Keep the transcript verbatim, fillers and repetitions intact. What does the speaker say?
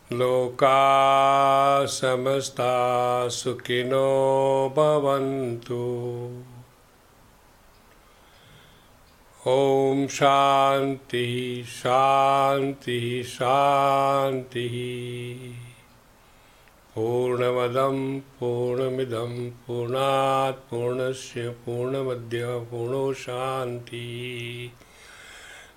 लोका समस्ता सुखिनो भवन्तु। ओम शांति शांति शांति। पूर्णमदं पूर्णमिदं पूर्णात् पूर्णस्य पूर्णमद्य पूर्णो शांति